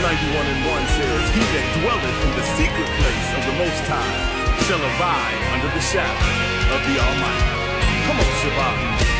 91 and 1 says, "He that dwelleth in the secret place of the Most High shall abide under the shadow of the Almighty." Come on, Shabbat.